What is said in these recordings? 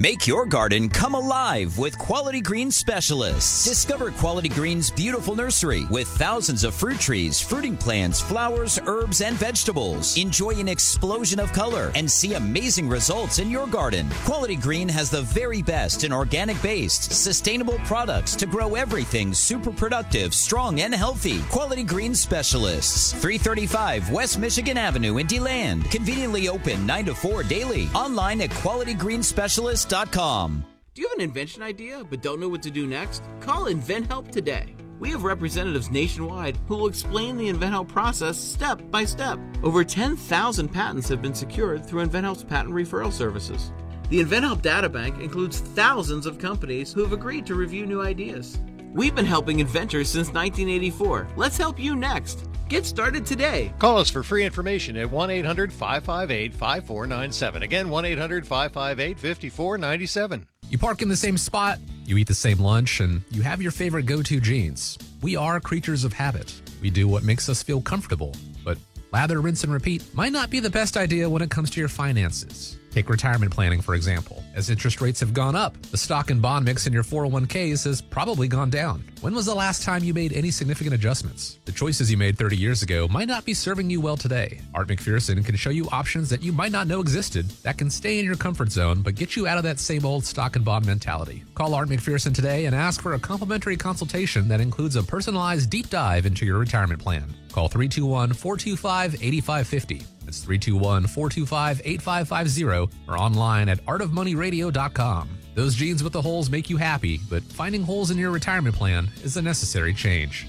Make your garden come alive with Quality Green Specialists. Discover Quality Green's beautiful nursery with thousands of fruit trees, fruiting plants, flowers, herbs, and vegetables. Enjoy an explosion of color and see amazing results in your garden. Quality Green has the very best in organic-based, sustainable products to grow everything super productive, strong, and healthy. Quality Green Specialists, 335 West Michigan Avenue in DeLand. Conveniently open 9 to 4 daily. Online at qualitygreensspecialists.com. Do you have an invention idea but don't know what to do next? Call InventHelp today. We have representatives nationwide who will explain the InventHelp process step by step. Over 10,000 patents have been secured through InventHelp's patent referral services. The InventHelp Databank includes thousands of companies who have agreed to review new ideas. We've been helping inventors since 1984. Let's help you next. Get started today. Call us for free information at 1-800-558-5497. Again, 1-800-558-5497. You park in the same spot, you eat the same lunch, and you have your favorite go-to jeans. We are creatures of habit. We do what makes us feel comfortable, but lather, rinse, and repeat might not be the best idea when it comes to your finances. Take retirement planning, for example. As interest rates have gone up, the stock and bond mix in your 401ks has probably gone down. When was the last time you made any significant adjustments? The choices you made 30 years ago might not be serving you well today. Art McPherson can show you options that you might not know existed that can stay in your comfort zone but get you out of that same old stock and bond mentality. Call Art McPherson today and ask for a complimentary consultation that includes a personalized deep dive into your retirement plan. Call 321-425-8550. That's 321-425-8550 or online at artofmoneyradio.com. Those jeans with the holes make you happy, but finding holes in your retirement plan is a necessary change.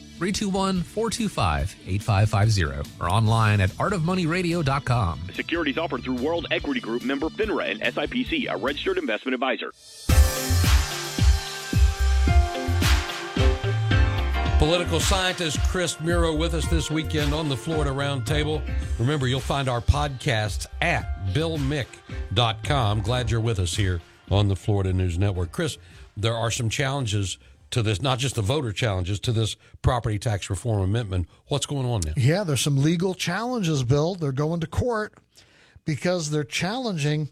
321-425-8550 or online at artofmoneyradio.com. Securities offered through World Equity Group, member FINRA and SIPC, a registered investment advisor. Political scientist Chris Muro with us this weekend on the Florida Roundtable. Remember, you'll find our podcasts at billmick.com. Glad you're with us here on the Florida News Network. Chris, there are some challenges to this, not just the voter challenges, to this property tax reform amendment. What's going on now? Yeah, there's some legal challenges, Bill. They're going to court because they're challenging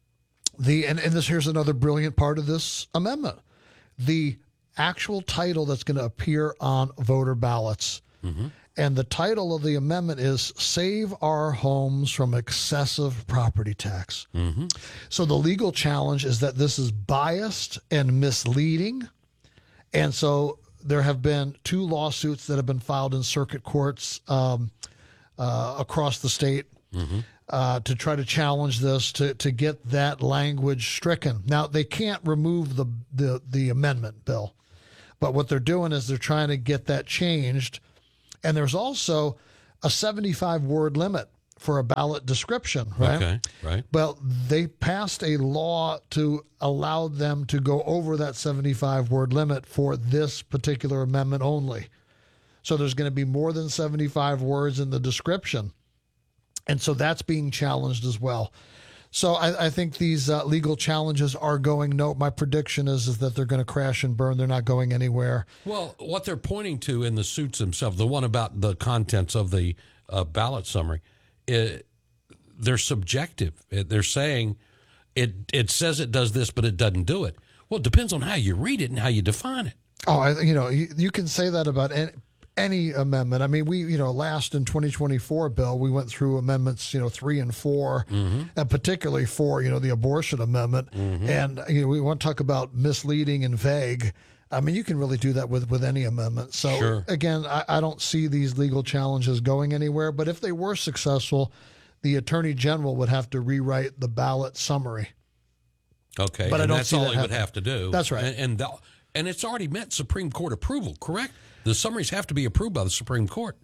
here's another brilliant part of this amendment. The actual title that's going to appear on voter ballots. Mm-hmm. And the title of the amendment is Save Our Homes from Excessive Property Tax. Mm-hmm. So the legal challenge is that this is biased and misleading. And so there have been 2 lawsuits that have been filed in circuit courts across the state to try to challenge this, to get that language stricken. Now, they can't remove the amendment, Bill. But what they're doing is they're trying to get that changed. And there's also a 75-word limit for a ballot description, right? Okay, right. Well, they passed a law to allow them to go over that 75-word limit for this particular amendment only. So there's going to be more than 75 words in the description. And so that's being challenged as well. So I think these legal challenges are going, my prediction is that they're going to crash and burn. They're not going anywhere. Well, what they're pointing to in the suits themselves, the one about the contents of the ballot summary, they're subjective. They're saying it says it does this, but it doesn't do it. Well, it depends on how you read it and how you define it. Oh, you can say that about any amendment. I mean, last in 2024, Bill, we went through amendments, 3 and 4, and particularly 4, the abortion amendment. And, we want to talk about misleading and vague. I mean, you can really do that with any amendment. So, sure. Again, I don't see these legal challenges going anywhere. But if they were successful, the Attorney General would have to rewrite the ballot summary. Okay, but I don't that's see all that he would have to do. That's right. And it's already met Supreme Court approval, correct? The summaries have to be approved by the Supreme Court.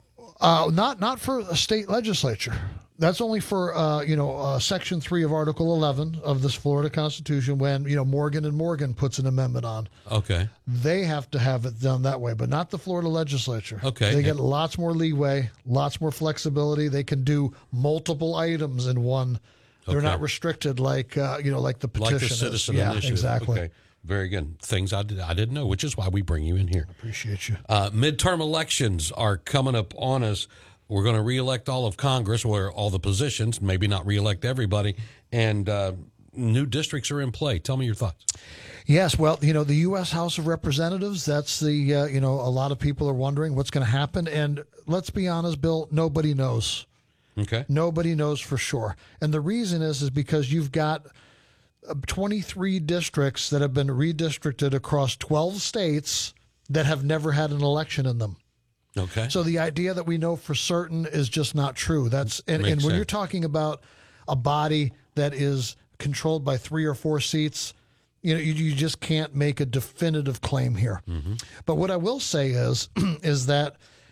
Not for a state legislature. That's only for Section 3 of Article 11 of this Florida Constitution. When Morgan and Morgan puts an amendment on, okay, they have to have it done that way, but not the Florida legislature. Okay, they get lots more leeway, lots more flexibility. They can do multiple items in one. They're not restricted like the petition, like the citizen initiative. Yeah, exactly. Okay. Very good. Things I didn't know, which is why we bring you in here. Appreciate you. Midterm elections are coming up on us. We're going to reelect all of Congress, or all the positions, maybe not reelect everybody. And new districts are in play. Tell me your thoughts. Yes, well, the U.S. House of Representatives, that's the, a lot of people are wondering what's going to happen. And let's be honest, Bill, nobody knows. Okay. Nobody knows for sure. And the reason is because you've got 23 districts that have been redistricted across 12 states that have never had an election in them. Okay. So the idea that we know for certain is just not true. And when you're talking about a body that is controlled by 3 or 4 seats, you just can't make a definitive claim here. Mm-hmm. But what I will say is that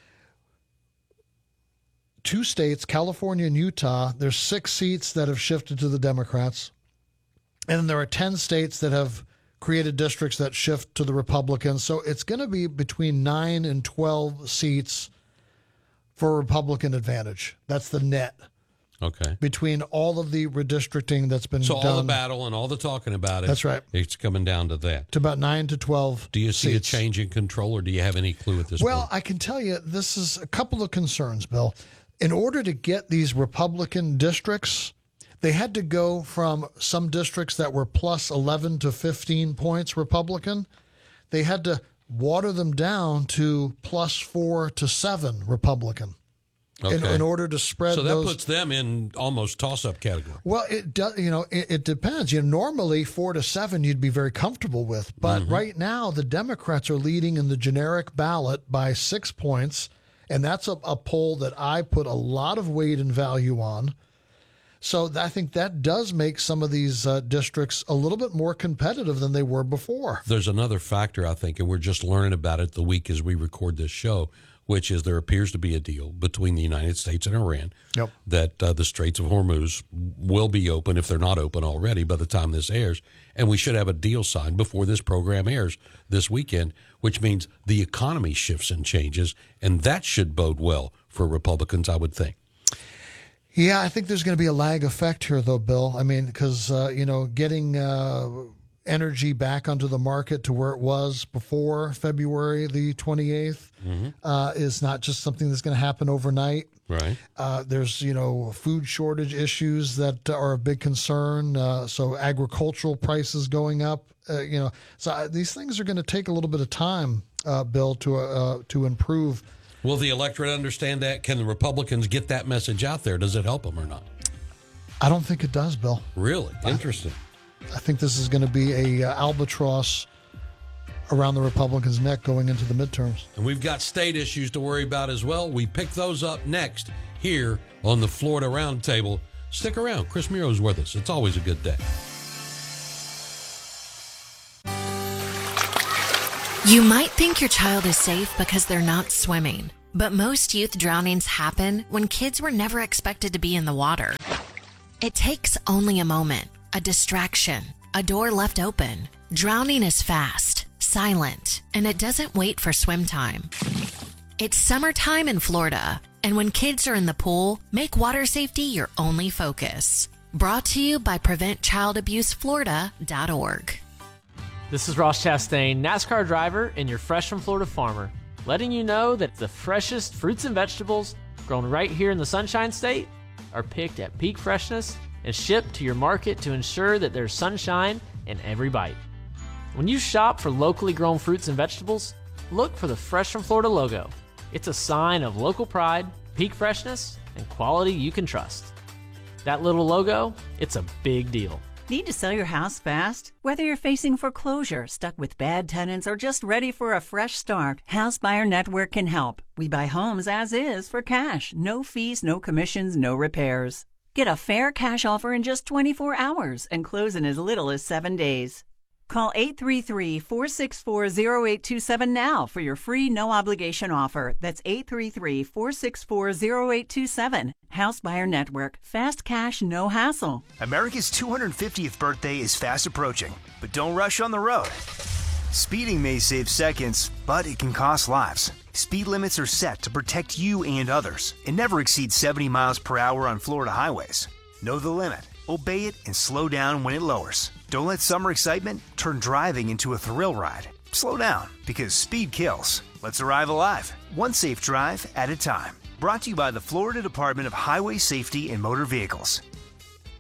2 states, California and Utah, there's 6 seats that have shifted to the Democrats. And then there are 10 states that have created districts that shift to the Republicans. So it's going to be between 9 and 12 seats for Republican advantage. That's the net. Okay. Between all of the redistricting that's been done. So all the battle and all the talking about it. That's right. It's coming down to that. To about 9 to 12 Do you see seats. a change in control, or do you have any clue at this point? Well, I can tell you this is a couple of concerns, Bill. In order to get these Republican districts, they had to go from some districts that were plus 11 to 15 points Republican. They had to water them down to plus 4 to 7 Republican. Okay. In order to spread so that those. puts them in almost toss-up category. Well, it does. It depends. Normally 4 to 7 you'd be very comfortable with, but right now the Democrats are leading in the generic ballot by 6 points, and that's a poll that I put a lot of weight and value on. So I think that does make some of these districts a little bit more competitive than they were before. There's another factor, I think, and we're just learning about it the week as we record this show, which is there appears to be a deal between the United States and Iran that the Straits of Hormuz will be open, if they're not open already, by the time this airs. And we should have a deal signed before this program airs this weekend, which means the economy shifts and changes, and that should bode well for Republicans, I would think. Yeah, I think there's going to be a lag effect here, though, Bill. I mean, because, getting energy back onto the market to where it was before February the 28th is not just something that's going to happen overnight. Right. There's, food shortage issues that are a big concern. So agricultural prices going up, So these things are going to take a little bit of time, Bill, to improve. Will the electorate understand that? Can the Republicans get that message out there? Does it help them or not? I don't think it does, Bill. Really? Interesting. I think this is going to be a albatross around the Republicans' neck going into the midterms. And we've got state issues to worry about as well. We pick those up next here on the Florida Roundtable. Stick around. Chris Miro's with us. It's always a good day. You might think your child is safe because they're not swimming, but most youth drownings happen when kids were never expected to be in the water. It takes only a moment, a distraction, a door left open. Drowning is fast, silent, and it doesn't wait for swim time. It's summertime in Florida, and when kids are in the pool, make water safety your only focus. Brought to you by PreventChildAbuseFlorida.org. This is Ross Chastain, NASCAR driver and your Fresh from Florida farmer, letting you know that the freshest fruits and vegetables grown right here in the Sunshine State are picked at peak freshness and shipped to your market to ensure that there's sunshine in every bite. When you shop for locally grown fruits and vegetables, look for the Fresh from Florida logo. It's a sign of local pride, peak freshness, and quality you can trust. That little logo, it's a big deal. Need to sell your house fast? Whether you're facing foreclosure, stuck with bad tenants, or just ready for a fresh start, House Buyer Network can help. We buy homes as is for cash. No fees, no commissions, no repairs. Get a fair cash offer in just 24 hours and close in as little as 7 days. Call 833-464-0827 now for your free no-obligation offer. That's 833-464-0827. House Buyer Network. Fast cash, no hassle. America's 250th birthday is fast approaching, but don't rush on the road. Speeding may save seconds, but it can cost lives. Speed limits are set to protect you and others and never exceed 70 miles per hour on Florida highways. Know the limit, obey it, and slow down when it lowers. Don't let summer excitement turn driving into a thrill ride. Slow down, because speed kills. Let's arrive alive, one safe drive at a time. Brought to you by the Florida Department of Highway Safety and Motor Vehicles.